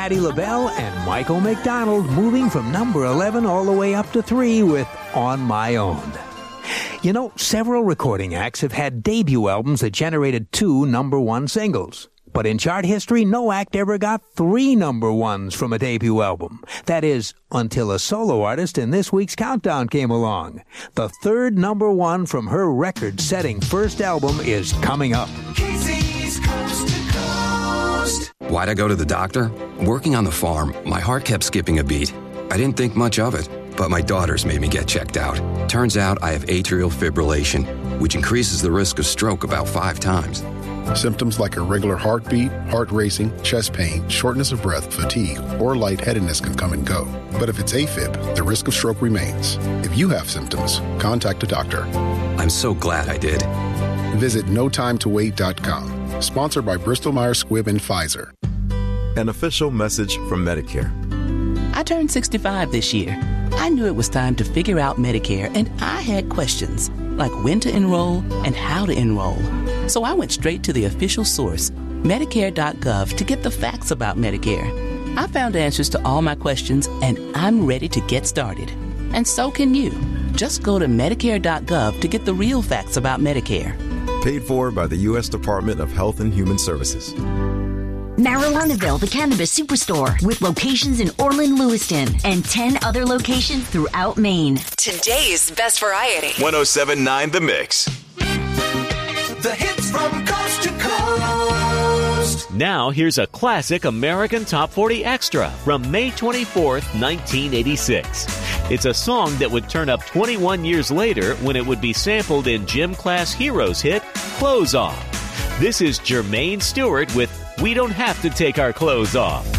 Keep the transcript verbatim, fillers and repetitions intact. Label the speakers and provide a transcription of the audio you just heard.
Speaker 1: Patti LaBelle and Michael McDonald moving from number eleven all the way up to three with On My Own. You know, several recording acts have had debut albums that generated two number one singles. But in chart history, no act ever got three number ones from a debut album. That is, until a solo artist in this week's countdown came along. The third number one from her record-setting first album is coming up.
Speaker 2: Casey's Coast to Coast.
Speaker 3: Why'd I go to the doctor? Working on the farm, my heart kept skipping a beat. I didn't think much of it, but my daughters made me get checked out. Turns out I have atrial fibrillation, which increases the risk of stroke about five times.
Speaker 4: Symptoms like irregular heartbeat, heart racing, chest pain, shortness of breath, fatigue, or lightheadedness can come and go. But if it's AFib, the risk of stroke remains. If you have symptoms, contact a doctor.
Speaker 3: I'm so glad I did.
Speaker 4: Visit no time to wait dot com. Sponsored by Bristol Myers Squibb and Pfizer.
Speaker 5: An official message from Medicare.
Speaker 6: I turned sixty-five this year. I knew it was time to figure out Medicare, and I had questions, like when to enroll and how to enroll. So I went straight to the official source, Medicare dot gov, to get the facts about Medicare. I found answers to all my questions, and I'm ready to get started. And so can you. Just go to Medicare dot gov to get the real facts about Medicare.
Speaker 5: Paid for by the U S Department of Health and Human Services.
Speaker 7: Marijuanaville, the cannabis superstore, with locations in Orland, Lewiston, and ten other locations throughout Maine.
Speaker 8: Today's best variety.
Speaker 9: one oh seven point nine The Mix.
Speaker 2: The hits from coast to coast.
Speaker 10: Now here's a classic American Top forty Extra from May twenty-fourth, nineteen eighty-six. It's a song that would turn up twenty-one years later when it would be sampled in Gym Class Heroes' hit, Clothes Off. This is Jermaine Stewart with We Don't Have to Take Our Clothes Off.